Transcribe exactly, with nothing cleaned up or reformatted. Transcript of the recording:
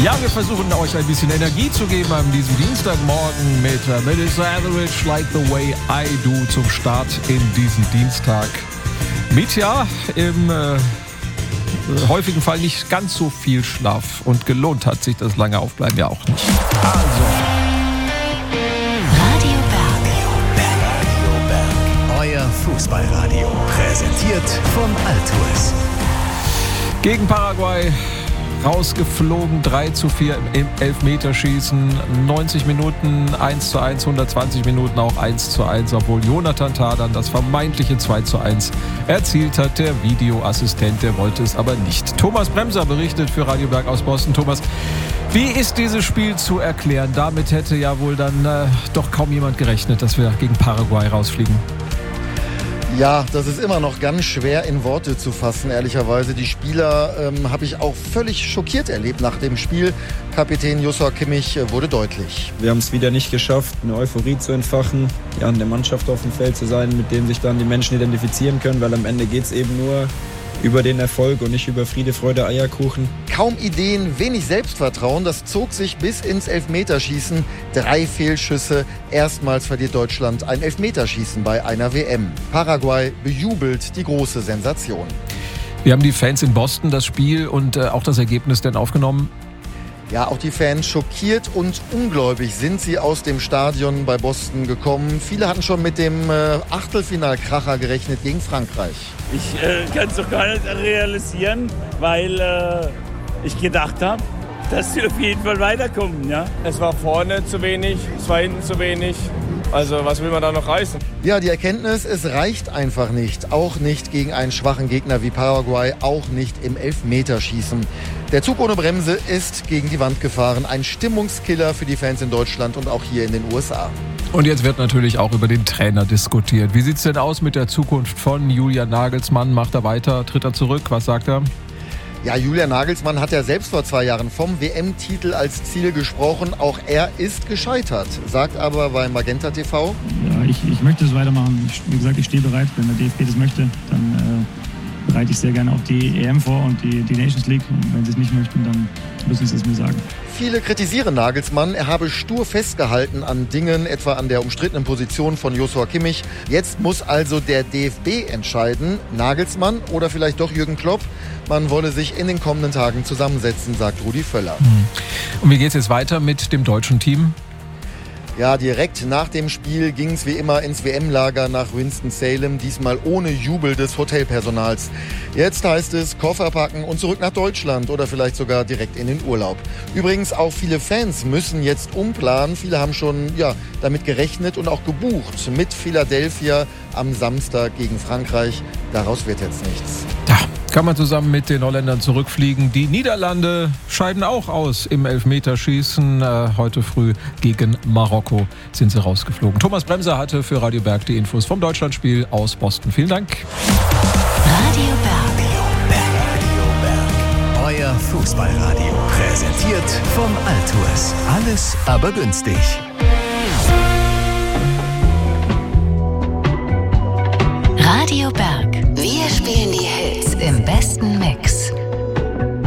Ja, wir versuchen euch ein bisschen Energie zu geben an diesem Dienstagmorgen mit äh, Melissa Etheridge, Like the Way I Do, zum Start in diesen Dienstag. Mit ja im äh, häufigen Fall nicht ganz so viel Schlaf, und gelohnt hat sich das lange Aufbleiben ja auch nicht. Also. Radio Berg. Euer Fußballradio. Präsentiert von Altours. Gegen Paraguay rausgeflogen, drei zu vier im Elfmeterschießen, neunzig Minuten eins zu eins, hundertzwanzig Minuten auch eins zu eins, obwohl Jonathan Tah dann das vermeintliche zwei zu eins erzielt hat. Der Videoassistent, der wollte es aber nicht. Thomas Bremser berichtet für Radio Berg aus Boston. Thomas, wie ist dieses Spiel zu erklären? Damit hätte ja wohl dann äh, doch kaum jemand gerechnet, dass wir gegen Paraguay rausfliegen. Ja, das ist immer noch ganz schwer in Worte zu fassen, ehrlicherweise. Die Spieler ähm, habe ich auch völlig schockiert erlebt nach dem Spiel. Kapitän Joshua Kimmich äh, wurde deutlich. Wir haben es wieder nicht geschafft, eine Euphorie zu entfachen, ja, eine Mannschaft auf dem Feld zu sein, mit dem sich dann die Menschen identifizieren können, weil am Ende geht es eben nur über den Erfolg und nicht über Friede, Freude, Eierkuchen. Kaum Ideen, wenig Selbstvertrauen, das zog sich bis ins Elfmeterschießen. Drei Fehlschüsse, erstmals verliert Deutschland ein Elfmeterschießen bei einer W M. Paraguay bejubelt die große Sensation. Wir haben die Fans in Boston das Spiel und äh, auch das Ergebnis denn aufgenommen. Ja, auch die Fans schockiert und ungläubig sind sie aus dem Stadion bei Boston gekommen. Viele hatten schon mit dem äh, Achtelfinalkracher gerechnet gegen Frankreich. Ich äh, kann es doch gar nicht realisieren, weil äh, ich gedacht habe, dass sie auf jeden Fall weiterkommen. Ja? Es war vorne zu wenig, es war hinten zu wenig. Also was will man da noch reißen? Ja, die Erkenntnis, es reicht einfach nicht. Auch nicht gegen einen schwachen Gegner wie Paraguay, auch nicht im Elfmeterschießen. Der Zug ohne Bremse ist gegen die Wand gefahren. Ein Stimmungskiller für die Fans in Deutschland und auch hier in den U S A. Und jetzt wird natürlich auch über den Trainer diskutiert. Wie sieht es denn aus mit der Zukunft von Julian Nagelsmann? Macht er weiter? Tritt er zurück? Was sagt er? Ja, Julian Nagelsmann hat ja selbst vor zwei Jahren vom W M-Titel als Ziel gesprochen. Auch er ist gescheitert, sagt aber bei Magenta T V. Ja, ich, ich möchte es weitermachen. Ich, wie gesagt, ich stehe bereit. Wenn der D F B das möchte, dann äh, bereite ich sehr gerne auch die E M vor und die, die Nations League. Und wenn sie es nicht möchten, dann müssen sie es mir sagen. Viele kritisieren Nagelsmann, er habe stur festgehalten an Dingen, etwa an der umstrittenen Position von Joshua Kimmich. Jetzt muss also der D F B entscheiden, Nagelsmann oder vielleicht doch Jürgen Klopp. Man wolle sich in den kommenden Tagen zusammensetzen, sagt Rudi Völler. Und wie geht es jetzt weiter mit dem deutschen Team? Ja, direkt nach dem Spiel ging es wie immer ins W M-Lager nach Winston-Salem, diesmal ohne Jubel des Hotelpersonals. Jetzt heißt es Koffer packen und zurück nach Deutschland oder vielleicht sogar direkt in den Urlaub. Übrigens auch viele Fans müssen jetzt umplanen. Viele haben schon ja, damit gerechnet und auch gebucht mit Philadelphia am Samstag gegen Frankreich. Daraus wird jetzt nichts. Ja, kann man zusammen mit den Holländern zurückfliegen. Die Niederlande scheiden auch aus im Elfmeterschießen. Äh, heute früh gegen Marokko sind sie rausgeflogen. Thomas Bremser hatte für Radio Berg die Infos vom Deutschlandspiel aus Boston. Vielen Dank. Radio Berg. Euer Fußballradio. Präsentiert von Altours. Alles aber günstig. Radio Berg. Wir spielen die Hits im besten